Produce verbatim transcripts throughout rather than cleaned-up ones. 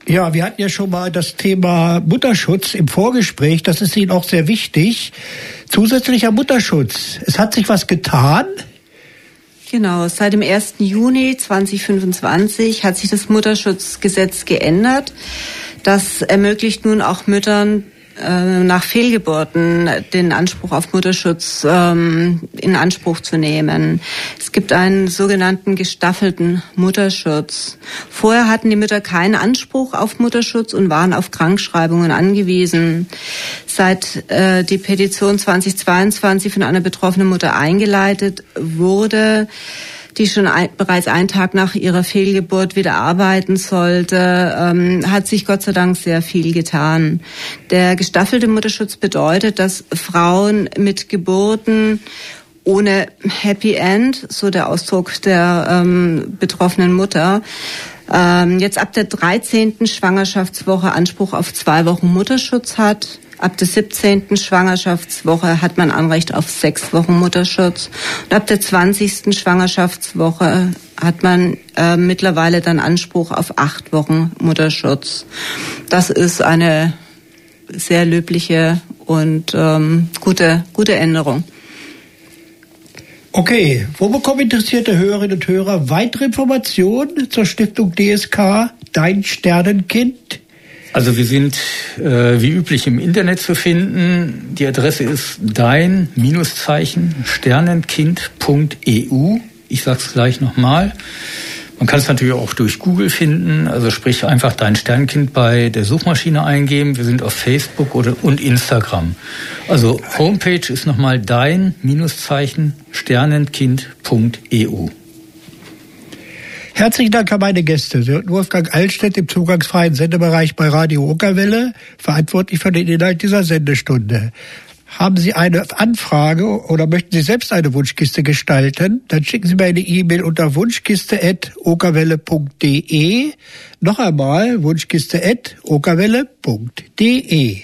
Ja, wir hatten ja schon mal das Thema Mutterschutz im Vorgespräch. Das ist Ihnen auch sehr wichtig. Zusätzlicher Mutterschutz. Es hat sich was getan? Genau, seit dem ersten Juni zweitausendfünfundzwanzig hat sich das Mutterschutzgesetz geändert. Das ermöglicht nun auch Müttern äh, nach Fehlgeburten den Anspruch auf Mutterschutz ähm, in Anspruch zu nehmen. Es gibt einen sogenannten gestaffelten Mutterschutz. Vorher hatten die Mütter keinen Anspruch auf Mutterschutz und waren auf Krankschreibungen angewiesen. Seit äh, die Petition zweitausendzweiundzwanzig von einer betroffenen Mutter eingeleitet wurde, die schon ein, bereits einen Tag nach ihrer Fehlgeburt wieder arbeiten sollte, ähm, hat sich Gott sei Dank sehr viel getan. Der gestaffelte Mutterschutz bedeutet, dass Frauen mit Geburten ohne Happy End, so der Ausdruck der ähm, betroffenen Mutter, ähm, jetzt ab der dreizehnten Schwangerschaftswoche Anspruch auf zwei Wochen Mutterschutz hat. Ab der siebzehnten Schwangerschaftswoche hat man Anrecht auf sechs Wochen Mutterschutz. Und ab der zwanzigsten Schwangerschaftswoche hat man äh, mittlerweile dann Anspruch auf acht Wochen Mutterschutz. Das ist eine sehr löbliche und ähm, gute, gute Änderung. Okay, wo bekommen interessierte Hörerinnen und Hörer weitere Informationen zur Stiftung D S K Dein Sternenkind? Also wir sind äh, wie üblich im Internet zu finden. Die Adresse ist dein-sternenkind punkt e u. Ich sag's gleich nochmal. Man kann es natürlich auch durch Google finden. Also sprich einfach Dein Sternenkind bei der Suchmaschine eingeben. Wir sind auf Facebook oder und Instagram. Also Homepage ist nochmal dein-sternenkind punkt e u. Herzlichen Dank an meine Gäste. Wolfgang Altstädt im zugangsfreien Sendebereich bei Radio Okerwelle, verantwortlich für den Inhalt dieser Sendestunde. Haben Sie eine Anfrage oder möchten Sie selbst eine Wunschkiste gestalten? Dann schicken Sie mir eine E-Mail unter wunschkiste at okerwelle punkt de. Noch einmal wunschkiste at okerwelle punkt de.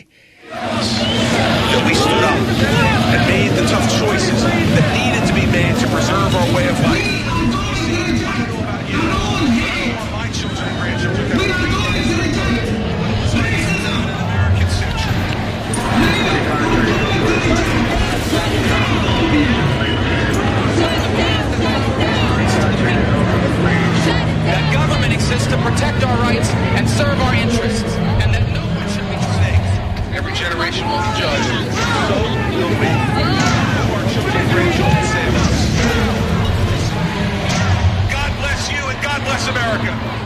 To protect our rights and serve our interests, and that no one should be safe. Every generation will be judged. So will we. Our children's grandchildren save us. God bless you and God bless America.